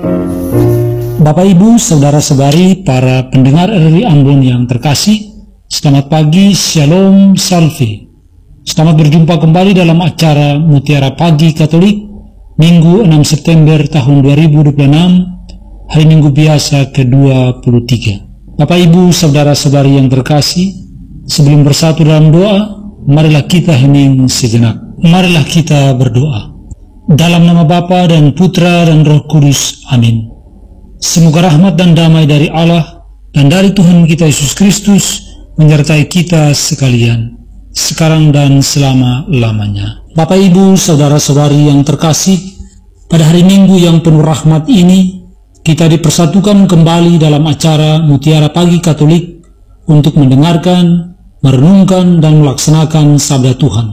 Bapak, Ibu, Saudara-saudari, para pendengar RRI Ambon yang terkasih, selamat pagi, Shalom, Salve. Selamat berjumpa kembali dalam acara Mutiara Pagi Katolik, Minggu 6 September tahun 2026, hari Minggu biasa ke-23. Bapak, Ibu, Saudara-saudari yang terkasih, sebelum bersatu dalam doa, marilah kita hening sejenak. Marilah kita berdoa. Dalam nama Bapa dan Putra dan Roh Kudus, amin. Semoga rahmat dan damai dari Allah dan dari Tuhan kita Yesus Kristus menyertai kita sekalian, sekarang dan selama-lamanya. Bapak, Ibu, Saudara-saudari yang terkasih, pada hari Minggu yang penuh rahmat ini, kita dipersatukan kembali dalam acara Mutiara Pagi Katolik untuk mendengarkan, merenungkan, dan melaksanakan sabda Tuhan.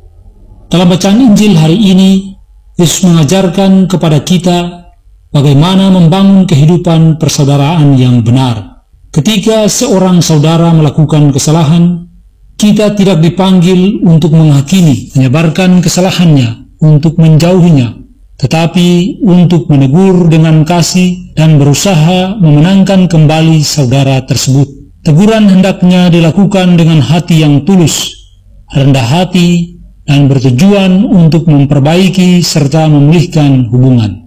Dalam bacaan Injil hari ini, Yesus mengajarkan kepada kita bagaimana membangun kehidupan persaudaraan yang benar. Ketika seorang saudara melakukan kesalahan, kita tidak dipanggil untuk menghakimi, menyebarkan kesalahannya, untuk menjauhinya, tetapi untuk menegur dengan kasih dan berusaha memenangkan kembali saudara tersebut. Teguran hendaknya dilakukan dengan hati yang tulus, rendah hati, dan bertujuan untuk memperbaiki serta memulihkan hubungan.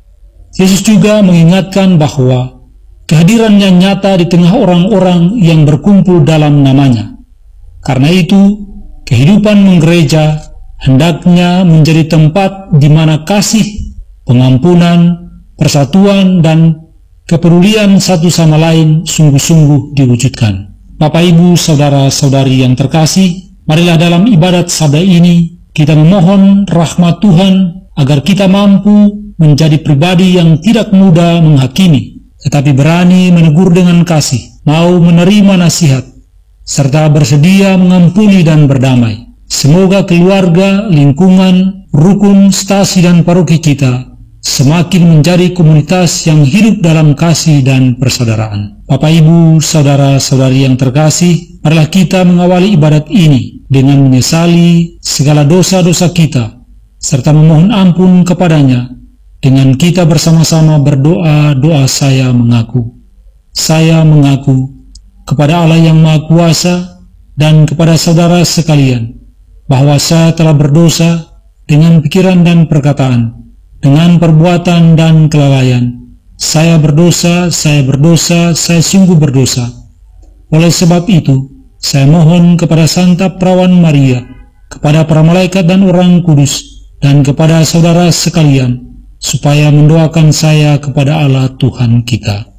Yesus juga mengingatkan bahwa kehadirannya nyata di tengah orang-orang yang berkumpul dalam namanya. Karena itu, kehidupan menggereja hendaknya menjadi tempat di mana kasih, pengampunan, persatuan, dan kepedulian satu sama lain sungguh-sungguh diwujudkan. Bapak, Ibu, Saudara-saudari yang terkasih, marilah dalam ibadat sabda ini kita memohon rahmat Tuhan agar kita mampu menjadi pribadi yang tidak mudah menghakimi, tetapi berani menegur dengan kasih, mau menerima nasihat, serta bersedia mengampuni dan berdamai. Semoga keluarga, lingkungan, rukun, stasi, dan paroki kita semakin menjadi komunitas yang hidup dalam kasih dan persaudaraan. Bapak, Ibu, Saudara-saudari yang terkasih, marilah kita mengawali ibadat ini dengan menyesali segala dosa-dosa kita, serta memohon ampun kepadanya, dengan kita bersama-sama berdoa doa saya mengaku. Saya mengaku kepada Allah yang Maha Kuasa dan kepada saudara sekalian, bahwa saya telah berdosa dengan pikiran dan perkataan, dengan perbuatan dan kelalaian. Saya berdosa, saya sungguh berdosa. Oleh sebab itu, saya mohon kepada Santa Perawan Maria, kepada para malaikat dan orang kudus, dan kepada saudara sekalian, supaya mendoakan saya kepada Allah Tuhan kita.